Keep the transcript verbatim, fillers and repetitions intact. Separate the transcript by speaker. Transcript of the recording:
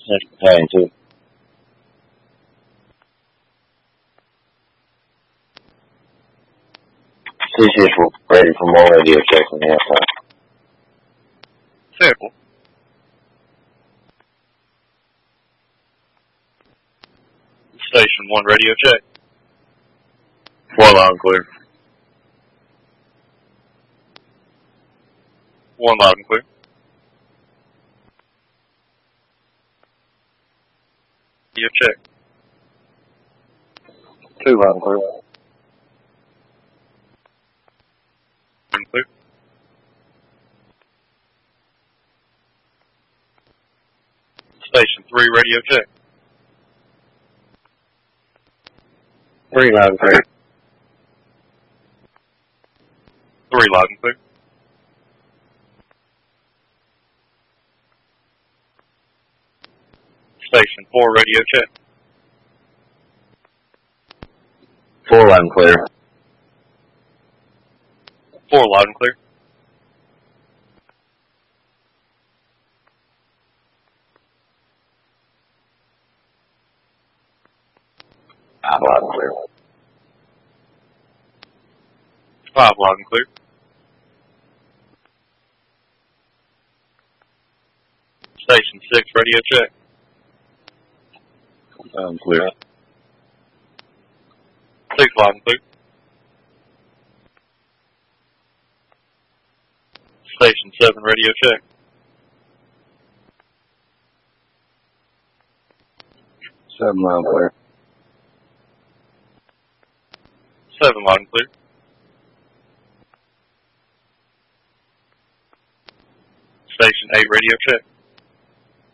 Speaker 1: Central Battalion two. C C is ready for more radio checks on the outside.
Speaker 2: Sample. Station one radio check.
Speaker 1: Four loud and clear.
Speaker 2: One loud and clear. Radio check.
Speaker 1: Two loud and clear.
Speaker 2: And clear. Station three radio check.
Speaker 1: Three loud and clear.
Speaker 2: Three loud and clear. Station four radio check.
Speaker 1: Four loud and clear.
Speaker 2: Four loud and clear.
Speaker 1: Five loud and clear.
Speaker 2: Five loud and clear. Station six radio check.
Speaker 1: Loud and clear.
Speaker 2: Six loud and clear. Station seven radio check.
Speaker 1: Seven loud and clear.
Speaker 2: Seven loud and clear. Station eight radio check.